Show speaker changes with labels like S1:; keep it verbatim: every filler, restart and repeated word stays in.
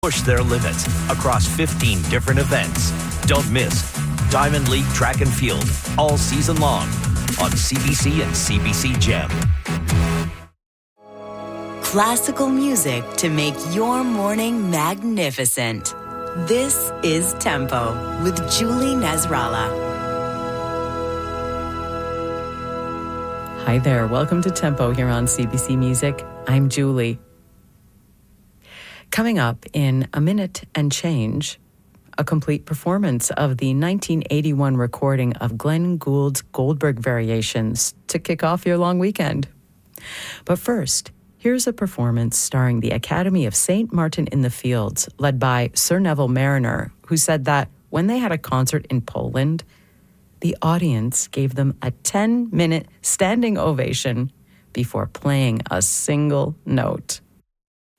S1: push their limits across fifteen different events. Don't miss Diamond League Track and Field all season long on C B C and C B C Gem.
S2: Classical music to make your morning magnificent. This is Tempo with Julie Nasrallah.
S3: Hi there, welcome to Tempo here on C B C Music. I'm Julie. Coming up in a minute and change, a complete performance of the nineteen eighty-one recording of Glenn Gould's Goldberg Variations to kick off your long weekend. But first, here's a performance starring the Academy of Saint Martin in the Fields, led by Sir Neville Marriner, who said that when they had a concert in Poland, the audience gave them a ten-minute standing ovation before playing a single note.